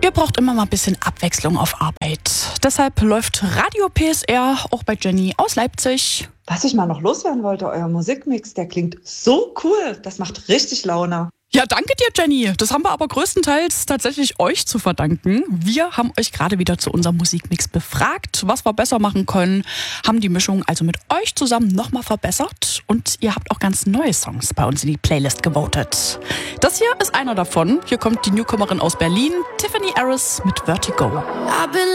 Ihr braucht immer mal ein bisschen Abwechslung auf Arbeit. Deshalb läuft Radio PSR auch bei Jenny aus Leipzig. Was ich mal noch loswerden wollte, euer Musikmix, der klingt so cool. Das macht richtig Laune. Ja, danke dir, Jenny. Das haben wir aber größtenteils tatsächlich euch zu verdanken. Wir haben euch gerade wieder zu unserem Musikmix befragt, was wir besser machen können, haben die Mischung also mit euch zusammen nochmal verbessert und ihr habt auch ganz neue Songs bei uns in die Playlist gewotet. Das hier ist einer davon. Hier kommt die Newcomerin aus Berlin, Tiffany Harris mit Vertigo.